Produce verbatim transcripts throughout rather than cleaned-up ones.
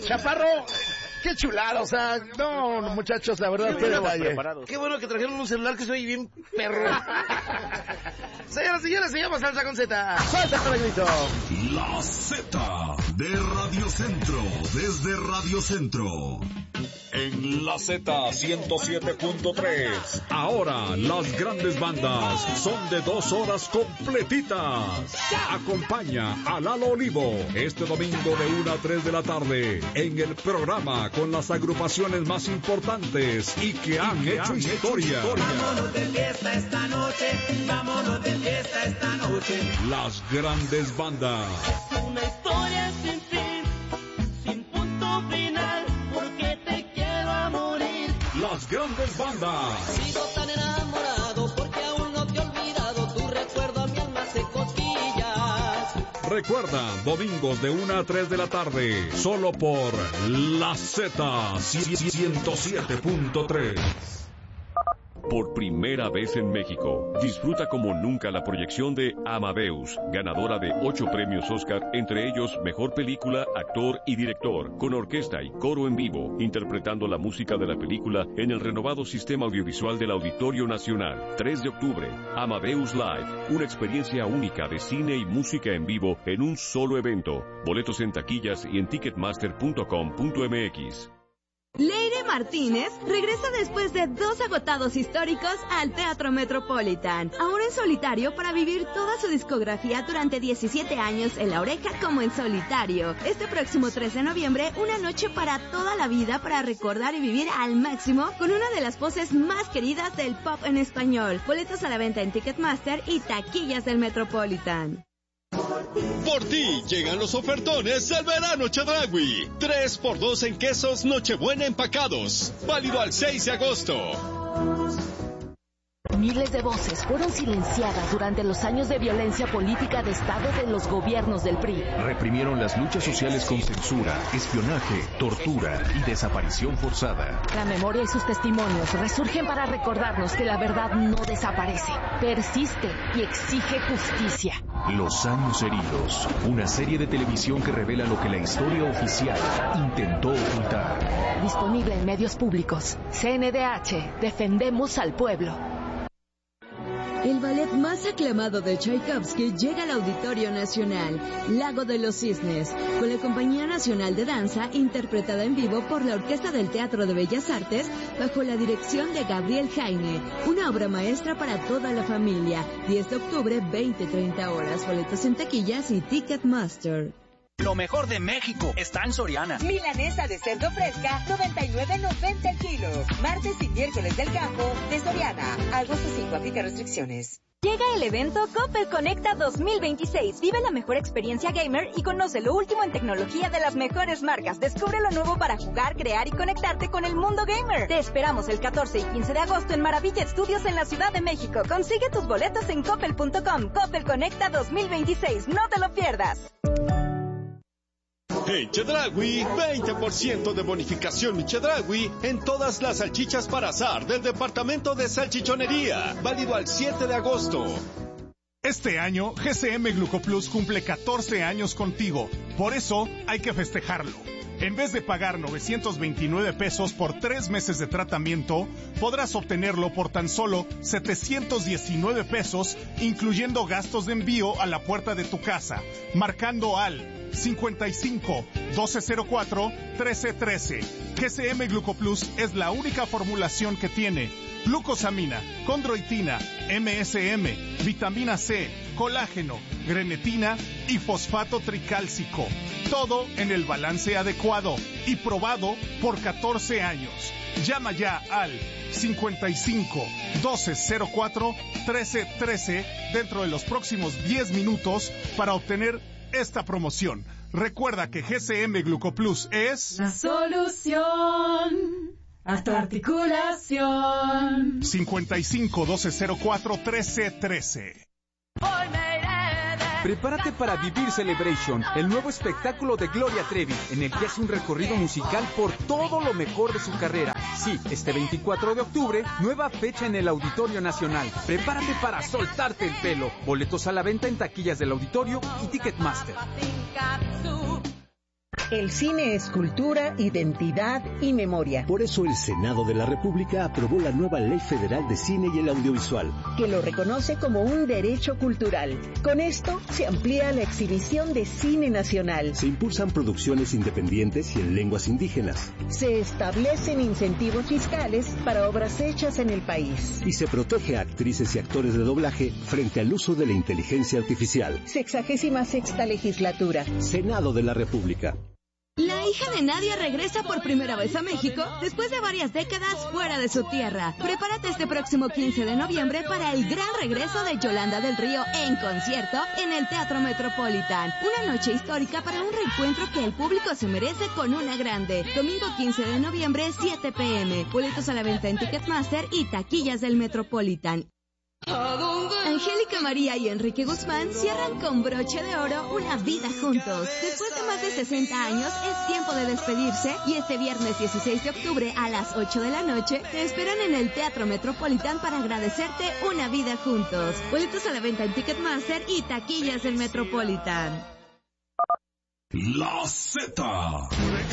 Chaparro, qué chulada, o sea, no, muchachos, la verdad, qué detalle. Qué bueno que trajeron un celular que soy bien perro. Señoras y señores, se llama Salsa con Z. ¡Salsa con el grito! La Z de Radio Centro, desde Radio Centro. En la Z ciento siete punto tres. Ahora las grandes bandas son de dos horas completitas. Acompaña a Lalo Olivo este domingo de una a tres de la tarde en el programa con las agrupaciones más importantes y que han, y que hecho, han historia. hecho historia. Vámonos de fiesta esta noche, vámonos de fiesta esta noche. Las grandes bandas. Es una historia sin fin, sin punto final, porque te quiero a morir. Las grandes bandas. Sigo tan enamorado porque aún no te he olvidado, tu recuerdo a mi alma hace cosquillas. Recuerda, domingos de una a tres de la tarde, solo por la Z ciento siete punto tres. Por primera vez en México, disfruta como nunca la proyección de Amadeus, ganadora de ocho premios Oscar, entre ellos Mejor Película, Actor y Director, con orquesta y coro en vivo, interpretando la música de la película en el renovado sistema audiovisual del Auditorio Nacional. tres de octubre, Amadeus Live, una experiencia única de cine y música en vivo en un solo evento. Boletos en taquillas y en ticketmaster punto com punto m x. Leire Martínez regresa después de dos agotados históricos al Teatro Metropolitan, ahora en solitario para vivir toda su discografía durante diecisiete años en La Oreja como en solitario. Este próximo tres de noviembre, una noche para toda la vida para recordar y vivir al máximo con una de las voces más queridas del pop en español. Boletos a la venta en Ticketmaster y taquillas del Metropolitan. Por ti llegan los ofertones del verano Chedraui. tres por dos en quesos Nochebuena empacados. Válido al seis de agosto. Miles de voces fueron silenciadas durante los años de violencia política de Estado de los gobiernos del P R I. Reprimieron las luchas sociales con censura, espionaje, tortura y desaparición forzada. La memoria y sus testimonios resurgen para recordarnos que la verdad no desaparece, persiste y exige justicia. Los años heridos, una serie de televisión que revela lo que la historia oficial intentó ocultar. Disponible en medios públicos. C N D H, defendemos al pueblo. El ballet más aclamado de Tchaikovsky llega al Auditorio Nacional, Lago de los Cisnes, con la Compañía Nacional de Danza, interpretada en vivo por la Orquesta del Teatro de Bellas Artes, bajo la dirección de Gabriel Jaime, una obra maestra para toda la familia. diez de octubre, veinte a treinta horas, boletos en taquillas y Ticketmaster. Lo mejor de México está en Soriana. Milanesa de cerdo fresca, noventa y nueve noventa el kilo. Martes y miércoles del campo de Soriana. Agosto cinco, aplica restricciones. Llega el evento Coppel Conecta dos mil veintiséis. Vive la mejor experiencia gamer y conoce lo último en tecnología de las mejores marcas. Descubre lo nuevo para jugar, crear y conectarte con el mundo gamer. Te esperamos el catorce y quince de agosto en Maravilla Estudios en la Ciudad de México. Consigue tus boletos en coppel punto com. Coppel Conecta dos mil veintiséis. No te lo pierdas. En Chedraui, veinte por ciento de bonificación en Chedraui en todas las salchichas para asar del departamento de salchichonería. Válido al siete de agosto. Este año, G C M Glucoplus cumple catorce años contigo. Por eso, hay que festejarlo. En vez de pagar novecientos veintinueve pesos por tres meses de tratamiento, podrás obtenerlo por tan solo setecientos diecinueve pesos, incluyendo gastos de envío a la puerta de tu casa, marcando al cincuenta y cinco, doce cero cuatro, trece trece. G C M Glucoplus es la única formulación que tiene glucosamina, condroitina, M S M, vitamina C, colágeno, grenetina y fosfato tricálcico. Todo en el balance adecuado y probado por catorce años. Llama ya al cincuenta y cinco, doce cero cuatro, trece trece dentro de los próximos diez minutos para obtener esta promoción. Recuerda que G C M Glucoplus es la solución a tu articulación. cincuenta y cinco, doce cero cuatro, trece trece. Prepárate para vivir Celebration, el nuevo espectáculo de Gloria Trevi, en el que hace un recorrido musical por todo lo mejor de su carrera. Sí, este veinticuatro de octubre, nueva fecha en el Auditorio Nacional. Prepárate para soltarte el pelo. Boletos a la venta en taquillas del auditorio y Ticketmaster. El cine es cultura, identidad y memoria. Por eso el Senado de la República aprobó la nueva Ley Federal de Cine y el Audiovisual, que lo reconoce como un derecho cultural. Con esto se amplía la exhibición de cine nacional. Se impulsan producciones independientes y en lenguas indígenas. Se establecen incentivos fiscales para obras hechas en el país. Y se protege a actrices y actores de doblaje frente al uso de la inteligencia artificial. Sexagésima sexta legislatura. Senado de la República. La hija de Nadia regresa por primera vez a México después de varias décadas fuera de su tierra. Prepárate este próximo quince de noviembre para el gran regreso de Yolanda del Río en concierto en el Teatro Metropolitan. Una noche histórica para un reencuentro que el público se merece con una grande. Domingo quince de noviembre, siete pe eme. Boletos a la venta en Ticketmaster y taquillas del Metropolitan. Angélica María y Enrique Guzmán cierran con broche de oro una vida juntos. Después de más de sesenta años es tiempo de despedirse y este viernes dieciséis de octubre a las ocho de la noche te esperan en el Teatro Metropolitan para agradecerte una vida juntos. Boletos a la venta en Ticketmaster y taquillas del Metropolitan. La Z.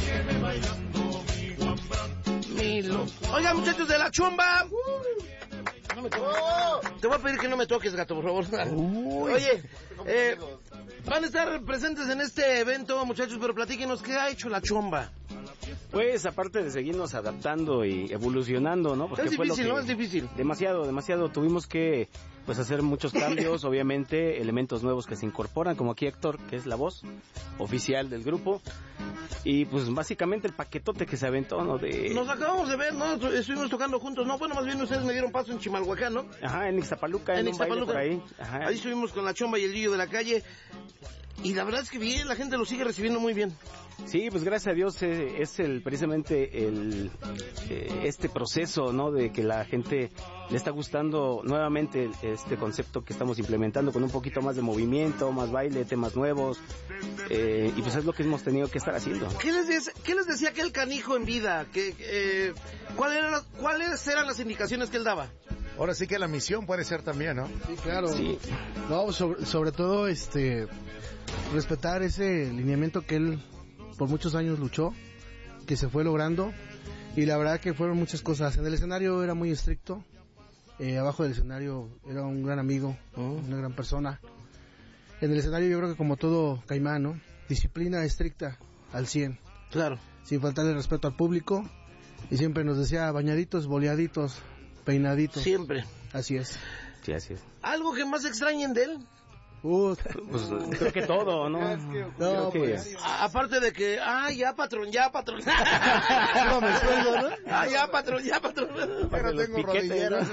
Oigan, muchachos de la chomba. No me toques. Te voy a pedir que no me toques, gato, por favor. Uy. Oye, eh, van a estar presentes en este evento, muchachos, pero platíquenos, ¿qué ha hecho la chomba? Pues, aparte de seguirnos adaptando y evolucionando, ¿no? Porque es fue difícil, lo que... ¿no? Es difícil. Demasiado, demasiado. Tuvimos que, pues, hacer muchos cambios, obviamente, elementos nuevos que se incorporan, como aquí Héctor, que es la voz oficial del grupo. Y, pues, básicamente el paquetote que se aventó, ¿no? De... Nos acabamos de ver, ¿no? Estuvimos tocando juntos, ¿no? Bueno, más bien ustedes me dieron paso en Chimalhuacán, ¿no? Ajá, en Ixtapaluca, en, en un baile por ahí. Ajá. Ahí estuvimos con la chomba y el Gillo de la calle. Y la verdad es que bien, la gente lo sigue recibiendo muy bien. Sí, pues gracias a Dios es, es el precisamente el eh, este proceso, ¿no? De que la gente le está gustando nuevamente este concepto que estamos implementando con un poquito más de movimiento, más baile, temas nuevos, eh, y pues es lo que hemos tenido que estar haciendo. ¿Qué les, decía, qué les decía aquel canijo en vida? ¿Qué, eh, ¿cuál era, ¿Cuáles eran las indicaciones que él daba? Ahora sí que la misión puede ser también, ¿no? Sí, claro. Sí. No, sobre, sobre todo, este, respetar ese lineamiento que él por muchos años luchó, que se fue logrando, y la verdad que fueron muchas cosas. En el escenario era muy estricto, eh, abajo del escenario era un gran amigo, ¿no? Una gran persona. En el escenario yo creo que como todo Caimán, ¿no? Disciplina estricta al cien. Claro. Sin faltarle respeto al público, y siempre nos decía bañaditos, boleaditos, peinaditos. Siempre. Así es. Sí, así es. ¿Algo que más extrañen de él? Uh, pues creo que todo, ¿no? No, que... pues. A, aparte de que, ah, ya patrón, ya patrón. No me sueldo, ¿no? Ah, ya patrón, ya patrón. Pero tengo piquetes, rodilleras.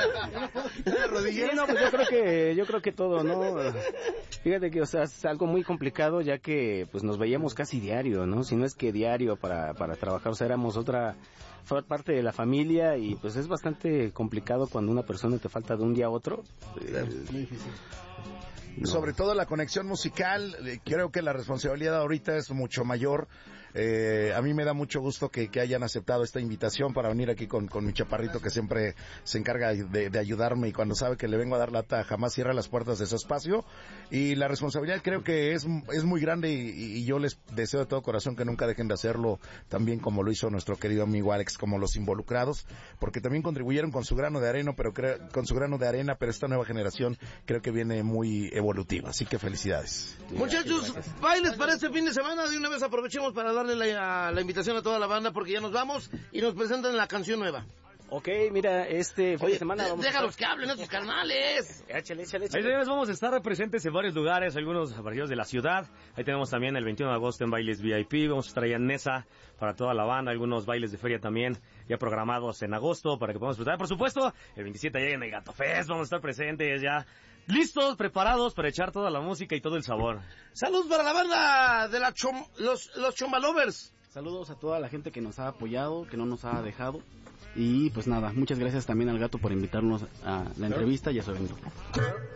¿no? No, pues yo creo que, yo creo que todo, ¿no? Fíjate que, o sea, es algo muy complicado ya que, pues nos veíamos casi diario, ¿no? Si no es que diario para, para trabajar, o sea, éramos otra parte de la familia y pues es bastante complicado cuando una persona te falta de un día a otro. Claro, muy difícil. No. Sobre todo la conexión musical, creo que la responsabilidad ahorita es mucho mayor. Eh, a mí me da mucho gusto que, que hayan aceptado esta invitación para venir aquí con, con mi chaparrito que siempre se encarga de, de ayudarme y cuando sabe que le vengo a dar lata jamás cierra las puertas de su espacio y la responsabilidad creo que es, es muy grande y, y yo les deseo de todo corazón que nunca dejen de hacerlo también como lo hizo nuestro querido amigo Alex, como los involucrados, porque también contribuyeron con su grano de arena, pero creo, con su grano de arena, pero esta nueva generación creo que viene muy evolutiva, así que felicidades. Muchachos, bailes para este fin de semana, de una vez aprovechemos para darle la, la invitación a toda la banda porque ya nos vamos y nos presentan la canción nueva. Ok, mira, este fin Oye, de semana vamos déjalos a estar... que hablen esos carnales. Échale, échale, Ahí échale. tenemos, vamos a estar presentes en varios lugares, algunos partidos de la ciudad. Ahí tenemos también el veintiuno de agosto en Bailes V I P. Vamos a estar allá en Nesa para toda la banda, algunos bailes de feria también ya programados en agosto para que podamos disfrutar. Por supuesto, el veintisiete allá en el Gato Fest vamos a estar presentes ya. Listos, preparados para echar toda la música y todo el sabor. Saludos para la banda de la chom, los, los Chombalovers. Saludos a toda la gente que nos ha apoyado, que no nos ha dejado. Y pues nada, muchas gracias también al Gato por invitarnos a la entrevista y a su evento.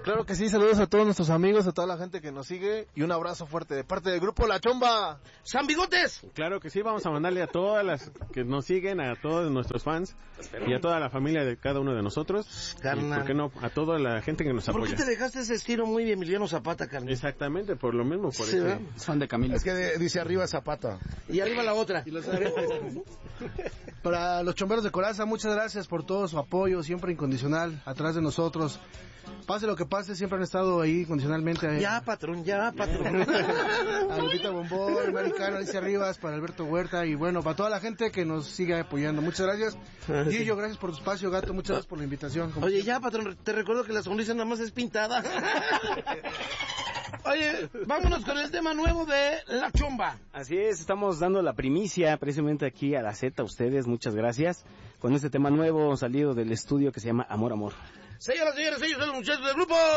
Claro que sí, saludos a todos nuestros amigos, a toda la gente que nos sigue y un abrazo fuerte de parte del grupo La Chomba. ¡San Bigotes! Claro que sí, vamos a mandarle a todas las que nos siguen, a todos nuestros fans y a toda la familia de cada uno de nosotros. Carnal. Y, ¿por qué no? A toda la gente que nos apoya. ¿Por qué te dejaste ese estilo muy de Emiliano Zapata, carnal? Exactamente, por lo mismo, por Sí, eso. ¿verdad? Es fan de Camilo. Es que de- dice arriba Zapata. Y arriba la otra. Y los aretes. Para los chomberos de Coraza, muchas gracias por todo su apoyo, siempre incondicional, atrás de nosotros. Pase lo que pase, siempre han estado ahí incondicionalmente. eh. Ya, patrón, ya, patrón. A Lupita Bombón, Maricano, Alicia Rivas, para Alberto Huerta y bueno, para toda la gente que nos sigue apoyando. Muchas gracias. Gillo, gracias por tu espacio, Gato, muchas gracias por la invitación. Como Oye, siempre. ya, patrón, te recuerdo que la sonrisa nada más es pintada. Oye, vámonos con el tema nuevo de La Chomba. Así es, estamos dando la primicia precisamente aquí a la Z, a ustedes, muchas gracias, con este tema nuevo salido del estudio que se llama Amor, Amor. Señoras y señores, ellos son los muchachos del grupo